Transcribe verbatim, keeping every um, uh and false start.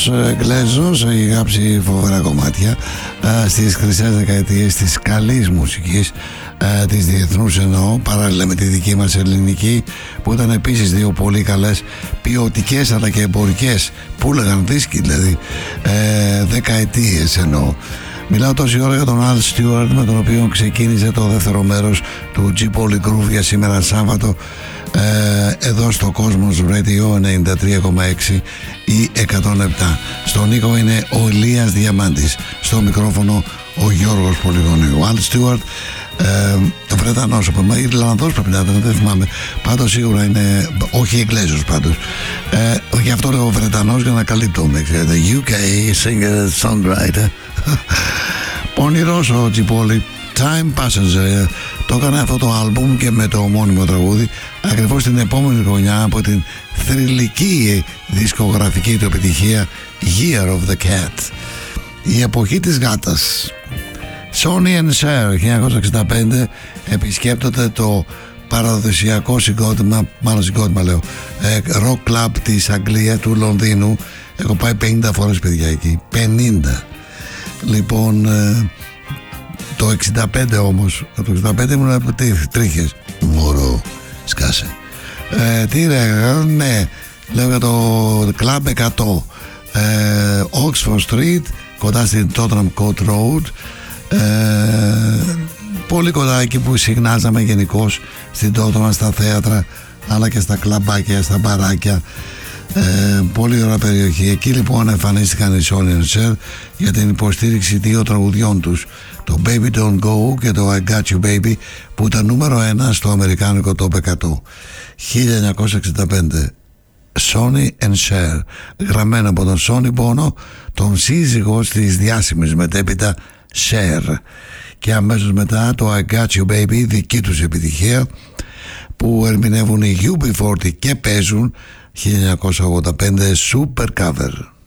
Εγγλέζος έχει γράψει φοβερά κομμάτια α, στις χρυσές δεκαετίες της καλής μουσικής, α, της διεθνούς εννοώ, παράλληλα με τη δική μας ελληνική, που ήταν επίσης δύο πολύ καλές ποιοτικές αλλά και εμπορικές, που λέγαν δίσκοι δηλαδή, ε, δεκαετίες εννοώ. Μιλάω τόση ώρα για τον Al Stewart, με τον οποίο ξεκίνησε το δεύτερο μέρος του G Poly Groove για σήμερα Σάββατο, ε, εδώ στο Cosmos Radio ενενήντα τρία κόμμα έξι ή εκατόν επτά. Στον Νίκο είναι ο Ηλίας Διαμάντης, στο μικρόφωνο ο Γιώργος Πολυγωνίου. Al Stewart, ε, Βρετανός, Ιρλανδός πρέπει να ήταν, δεν θυμάμαι, πάντως σίγουρα είναι, όχι Εγγλέζος πάντως, ε, γι' αυτό λέω Βρετανός για να καλύπτω, ξέρετε, γιου κέι singer songwriter. Πονηρός ο Τζιπόλη, Time Passenger, το έκανε αυτό το άλμπουμ και με το ομώνυμο τραγούδι ακριβώς την επόμενη χρονιά από την θρυλική δισκογραφική του επιτυχία Year of the Cat, η εποχή της γάτας. Sonny and Cher χίλια εννιακόσια εξήντα πέντε επισκέπτονται το παραδοσιακό συγκρότημα, μάλλον συγκρότημα λέω, rock club της Αγγλίας, του Λονδίνου. Έχω πάει πενήντα φορές παιδιά εκεί, πενήντα. Λοιπόν, το εξήντα πέντε όμως, το εξήντα πέντε ήμουν από τρίχες. Μωρό, σκάσε. Ε, τι λέγα, ναι, λέω για το Club εκατό, ε, Oxford Street, κοντά στην Tottenham Court Road, ε, πολύ κοντά εκεί που συχνάζαμε γενικώς στην Tottenham, στα θέατρα, αλλά και στα κλαμπάκια, στα μπαράκια. Ε, πολύ ωραία περιοχή. Εκεί λοιπόν εμφανίστηκαν οι Sonny and Cher για την υποστήριξη δύο τραγουδιών τους, το Baby Don't Go και το I Got You Baby, που ήταν νούμερο ένα στο αμερικάνικο Top εκατό χίλια εννιακόσια εξήντα πέντε. Sonny and Cher, γραμμένο από τον Sonny Bono, τον σύζυγο της διάσημης μετέπειτα Cher, και αμέσως μετά το I Got You Baby, δική τους επιτυχία, που ερμηνεύουν οι γιου μπι φορτί και παίζουν χίλια εννιακόσια ογδόντα πέντε super cover.